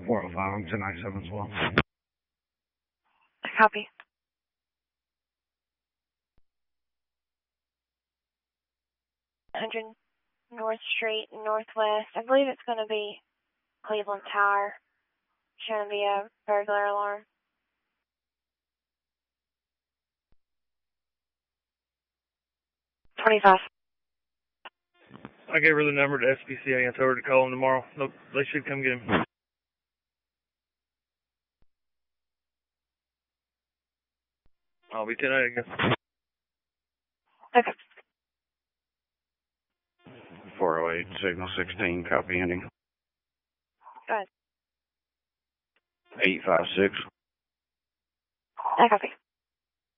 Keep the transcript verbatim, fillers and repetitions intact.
four oh five, I'm ten ninety-seven as well. Copy. one hundred North Street, Northwest. I believe it's going to be Cleveland Tower. It's going to be a burglar alarm. twenty-five. I gave her the number to S P C A and told her to call him tomorrow. Nope, they should come get him. I'll be ten eight, I guess. Okay. four oh eight, signal sixteen, copy ending. Go ahead. eight five six. I copy.